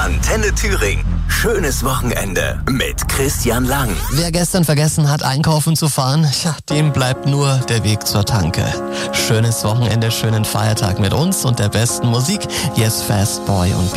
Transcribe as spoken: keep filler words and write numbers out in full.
Antenne Thüringen. Schönes Wochenende mit Christian Lang. Wer gestern vergessen hat, einkaufen zu fahren, ja, dem bleibt nur der Weg zur Tanke. Schönes Wochenende, schönen Feiertag mit uns und der besten Musik. Yes, Fast Boy und